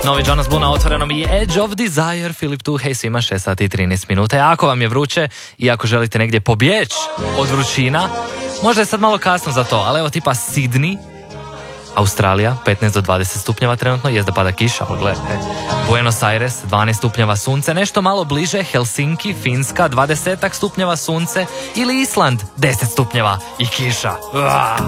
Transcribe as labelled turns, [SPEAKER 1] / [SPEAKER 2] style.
[SPEAKER 1] Novi Jonas Blue na otvorenom i Edge of Desire, Filip tu, hej svima, 6 sati i 13 minuta. Ako vam je vruće i ako želite negdje pobjeći od vrućina, možda je sad malo kasno za to, ali evo tipa Sydney, Australija, 15 do 20 stupnjeva trenutno, jest da pada kiša, ali gledajte. Buenos Aires, 12 stupnjeva sunce, nešto malo bliže, Helsinki, Finska, 20 stupnjeva sunce, ili Island, 10 stupnjeva i kiša.